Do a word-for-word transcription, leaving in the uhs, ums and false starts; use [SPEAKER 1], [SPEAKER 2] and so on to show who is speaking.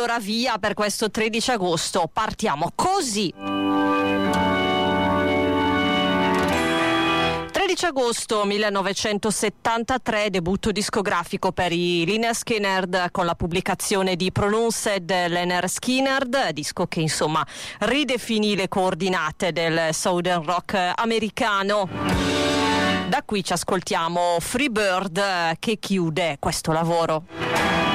[SPEAKER 1] allora via per questo tredici agosto, partiamo così. tredici agosto millenovecentosettantatré, debutto discografico per i Lynyrd Skynyrd con la pubblicazione di Pronounced Lynyrd Skynyrd, disco che insomma ridefinì le coordinate del Southern rock americano. Da qui ci ascoltiamo Free Bird che chiude questo lavoro.